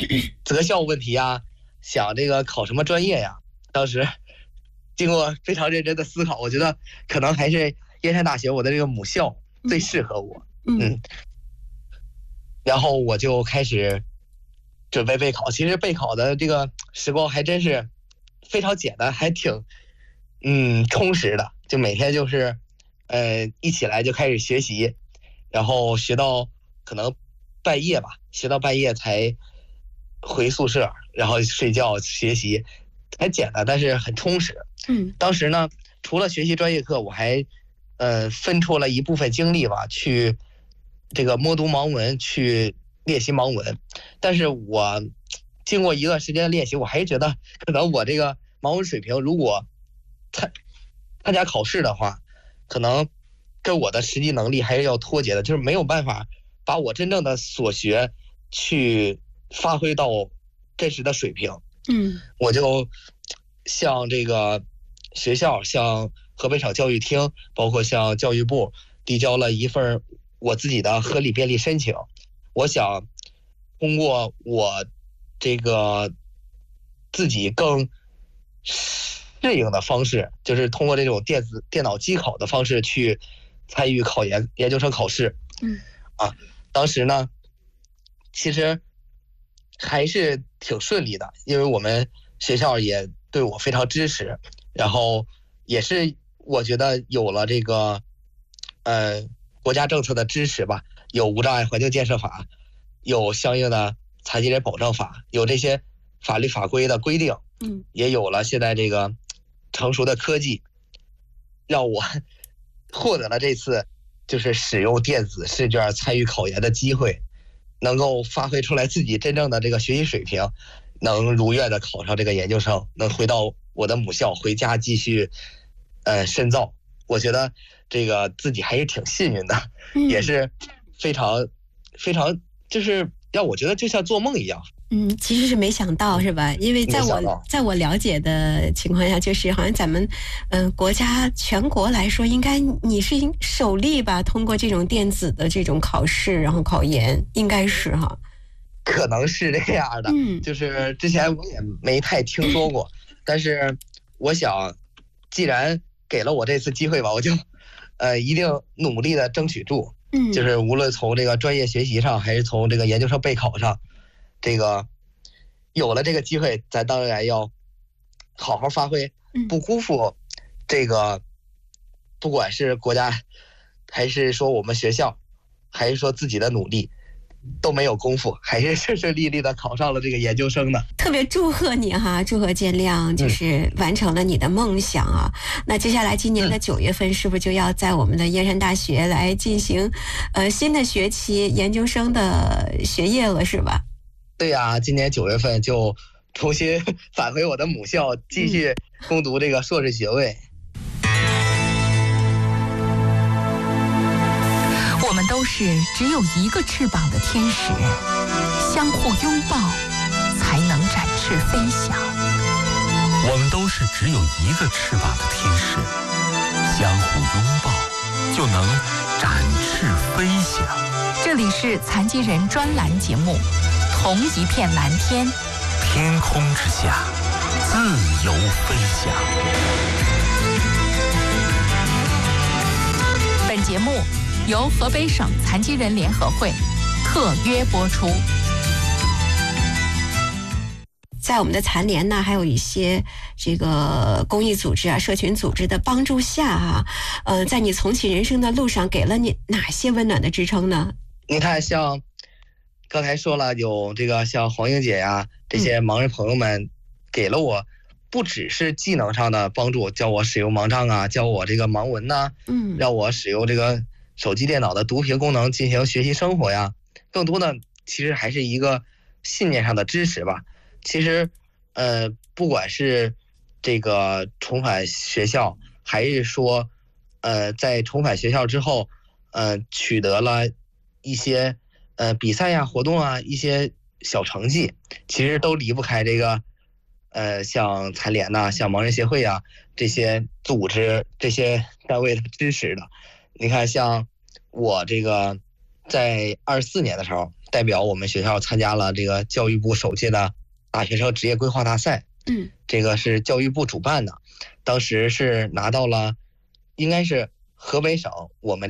择校问题呀，想这个考什么专业呀。当时经过非常认真的思考，我觉得可能还是燕山大学我的这个母校最适合我。然后我就开始准备备考。其实备考的这个时光还真是非常简单，还挺充实的。就每天就是一起来就开始学习，然后学到可能半夜吧，学到半夜才回宿舍，然后睡觉学习，很简单，但是很充实。当时呢，除了学习专业课，我还分出了一部分精力吧，去这个摸读盲文，去练习盲文。但是我经过一段时间的练习，我还是觉得可能我这个盲文水平，如果参加考试的话，可能跟我的实际能力还是要脱节的，就是没有办法把我真正的所学去发挥到真实的水平。我就向这个学校，向河北省教育厅，包括向教育部递交了一份我自己的合理便利申请。我想通过我这个自己更适应的方式，就是通过这种电脑机考的方式去参与研究生考试。当时呢，其实还是挺顺利的，因为我们学校也对我非常支持，然后也是我觉得有了这个国家政策的支持吧，有无障碍环境建设法，有相应的残疾人保障法，有这些法律法规的规定，也有了现在这个成熟的科技，让我获得了这次就是使用电子试卷参与考研的机会，能够发挥出来自己真正的这个学习水平，能如愿的考上这个研究生，能回到我的母校，回家继续深造。我觉得这个自己还是挺幸运的，也是非常非常，就是让我觉得就像做梦一样。 其实是没想到，是吧？因为在我了解的情况下，就是好像咱们国家全国来说，应该你是首例吧，通过这种电子的这种考试，然后考研，应该是哈。 可能是这样的，就是之前我也没太听说过，但是我想，既然给了我这次机会吧，我就一定努力的争取住。就是无论从这个专业学习上，还是从这个研究生备考上，这个有了这个机会，咱当然要好好发挥，不辜负这个，不管是国家，还是说我们学校，还是说自己的努力，都没有功夫，还是顺顺利利的考上了这个研究生的。 特别祝贺你哈，祝贺建亮，就是完成了你的梦想啊。那接下来今年的9月份，是不是就要在我们的燕山大学来进行新的学期研究生的学业了，是吧？ 对呀，今年9月份就重新返回我的母校，继续攻读这个硕士学位。 我们都是只有一个翅膀的天使，相互拥抱才能展翅飞翔。 我们都是只有一个翅膀的天使，相互拥抱就能展翅飞翔。 这里是残疾人专栏节目《同一片蓝天》， 天空之下自由飞翔。 本节目由河北省残疾人联合会特约播出。 在我们的残联呢，还有一些这个公益组织啊、社群组织的帮助下啊，在你重启人生的路上，给了你哪些温暖的支撑呢？ 你看，像刚才说了，有这个像黄英姐呀，这些盲人朋友们，给了我不只是技能上的帮助，教我使用盲杖啊，教我这个盲文呐，让我使用这个手机电脑的读屏功能进行学习生活呀，更多的其实还是一个信念上的支持吧。其实不管是这个重返学校，还是说在重返学校之后取得了一些比赛呀、活动啊，一些小成绩，其实都离不开这个像残联呐、像盲人协会啊这些组织、这些单位的支持的。你看，像我这个在24年的时候， 代表我们学校参加了这个教育部首届的大学生职业规划大赛。这个是教育部主办的，当时是拿到了，应该是河北省我们